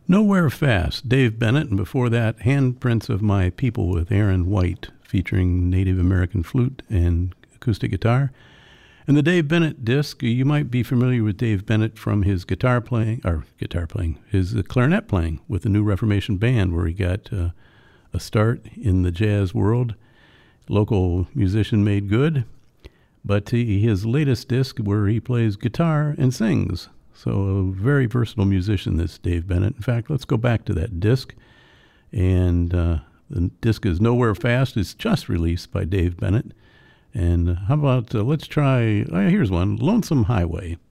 Nowhere Fast, Dave Bennett, and before that, Handprints of My People with Aaron White, featuring Native American flute and acoustic guitar. And the Dave Bennett disc, you might be familiar with Dave Bennett from his his clarinet playing with the New Reformation Band, where he got a start in the jazz world. Local musician made good. But his latest disc, where he plays guitar and sings. So a very versatile musician, this Dave Bennett. In fact, let's go back to that disc. And the disc is Nowhere Fast. It's just released by Dave Bennett. And how about, let's try, here's one, Lonesome Highway.